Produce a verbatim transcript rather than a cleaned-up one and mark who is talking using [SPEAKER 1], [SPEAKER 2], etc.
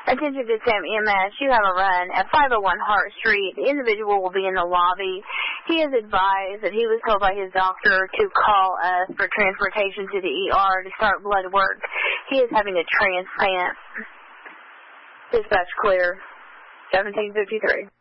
[SPEAKER 1] Attention to Sam E M S. You have a run at five oh one Hart Street. The individual will be in the lobby. He is advised that he was told by his doctor to call us for transportation to the E R to start blood work. He is having a transplant. Dispatch clear. seventeen fifty-three.